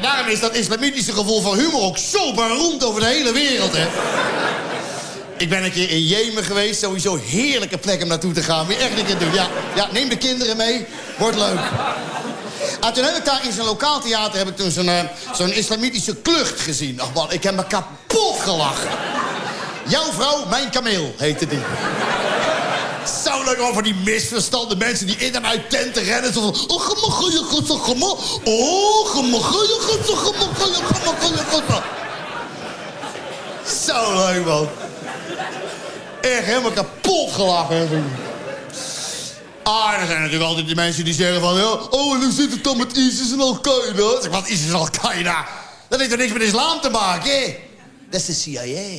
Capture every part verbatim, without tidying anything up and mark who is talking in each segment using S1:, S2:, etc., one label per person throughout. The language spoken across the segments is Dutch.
S1: En daarom is dat islamitische gevoel van humor ook zo beroemd over de hele wereld, hè. Ik ben een keer in Jemen geweest. Sowieso heerlijke plek om naartoe te gaan. Moet je echt een keer doen. Ja, ja, neem de kinderen mee. Wordt leuk. En toen heb ik daar in zo'n lokaal theater... heb ik toen zo'n uh, zo'n islamitische klucht gezien. Ach man, ik heb me kapot gelachen. Jouw vrouw, mijn kameel, heette die. Zo leuk over die misverstanden. Mensen die in en uit tenten rennen. Zo van... Oh, gemakkelijk, gemakkelijk. Oh, gemakkelijk, gemakkelijk. Zo leuk, man. Echt helemaal kapot gelachen. Ah, er zijn natuurlijk altijd die mensen die zeggen van... Oh, en hoe zit het dan met ISIS en Al-Qaeda? Zeg, wat ISIS en Al-Qaeda? Dat heeft toch niks met islam te maken, hè? Dat is de C I A.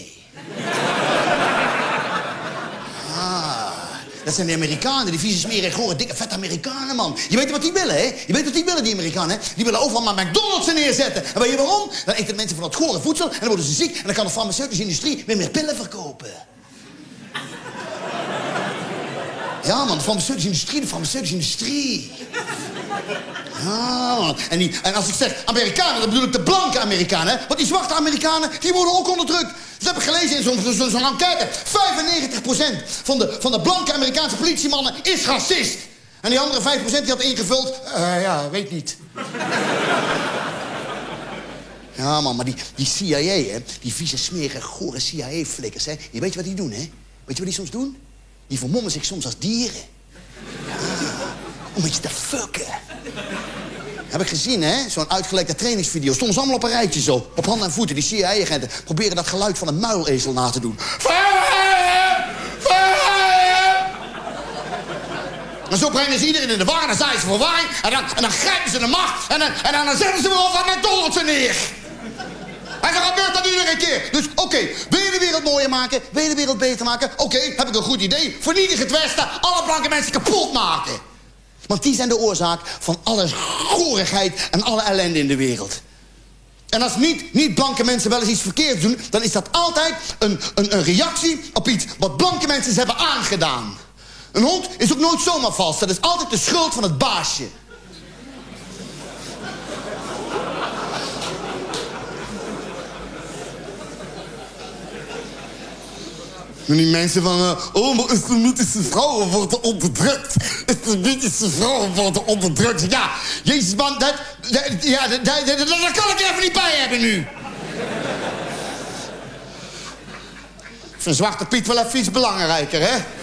S1: Ah, dat zijn de Amerikanen, die vieze smerige, gore, dikke, vette Amerikanen, man. Je weet wat die willen, hè? Je weet wat die willen, die Amerikanen, hè? Die willen overal maar McDonald's neerzetten. En weet je waarom? Dan eten mensen van dat gore voedsel en dan worden ze ziek... en dan kan de farmaceutische industrie weer meer pillen verkopen. Ja, man, de farmaceutische industrie, de farmaceutische industrie. Ja, man. En, die, en als ik zeg Amerikanen, dan bedoel ik de blanke Amerikanen, hè? Want die zwarte Amerikanen, die worden ook onderdrukt. Dat heb ik gelezen in zo'n zo, zo enquête. vijfennegentig procent van de, van de blanke Amerikaanse politiemannen is racist. En die andere vijf procent die had ingevuld... Uh, ja, weet niet. Ja, man, maar die, die C I A, hè? Die vieze, smerige, gore C I A-flikkers, hè? Je weet wat die doen, hè? Weet je wat die soms doen? Die vermommen zich soms als dieren. Ja, om iets te fucken. Heb ik gezien, hè? Zo'n uitgelekte trainingsvideo. Stonden ze allemaal op een rijtje zo. Op handen en voeten. Die C I A-agenten proberen dat geluid van een muilezel na te doen. En zo brengen ze iedereen in de war. En dan zaaien ze verwarring. En dan, en dan grijpen ze de macht. En dan, en dan zetten ze weer over aan McDonald's neer. En zo gebeurt dat iedere keer. Dus oké, okay, wil je de wereld mooier maken? Wil je de wereld beter maken? Oké, okay, heb ik een goed idee. Vernietig het Westen, alle blanke mensen kapot maken. Want die zijn de oorzaak van alle gorigheid en alle ellende in de wereld. En als niet, niet blanke mensen wel eens iets verkeerds doen... dan is dat altijd een, een, een reactie op iets wat blanke mensen hebben aangedaan. Een hond is ook nooit zomaar vals. Dat is altijd de schuld van het baasje. En die mensen van... Uh, oh, maar islamitische vrouwen worden onderdrukt. Islamitische vrouwen worden onderdrukt. Ja, jezus man, dat... dat ja, dat, dat, dat, dat kan ik er even niet bij hebben nu. Ik vind Zwarte Piet wel even iets belangrijker, hè?